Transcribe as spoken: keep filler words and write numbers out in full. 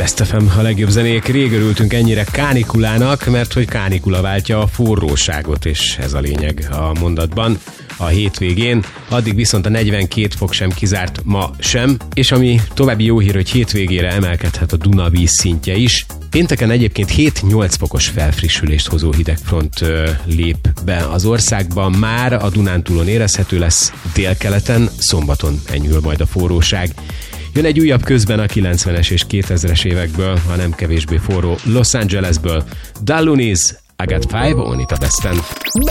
Best ef em, a legjobb zenék. Rég örültünk ennyire kánikulának, mert hogy kánikula váltja a forróságot, és ez a lényeg a mondatban a hétvégén. Addig viszont a negyvenkét fok sem kizárt ma sem, és ami további jó hír, hogy hétvégére emelkedhet a Duna víz szintje is. Pénteken egyébként hét-nyolc fokos felfrissülést hozó hidegfront ö, lép be az országban. Már a Dunántúlon érezhető lesz, délkeleten, szombaton enyhül majd a forróság. Jön egy újabb közben a kilencvenes és kétezres évekből, a nem kevésbé forró Los Angelesből. Dalunis, I Got Five on It a Besten.